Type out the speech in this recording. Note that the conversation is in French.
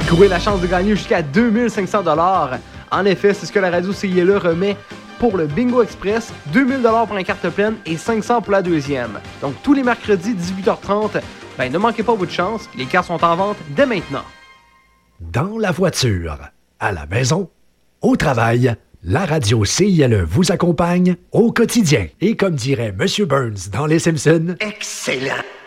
Courez la chance de gagner jusqu'à 2500 $. En effet, c'est ce que la radio CILE remet pour le Bingo Express, 2000 $ pour la carte pleine et 500 pour la deuxième. Donc tous les mercredis 18h30, ne manquez pas votre chance, les cartes sont en vente dès maintenant. Dans la voiture, à la maison, au travail, la radio CILE vous accompagne au quotidien. Et comme dirait M. Burns dans Les Simpsons, excellent!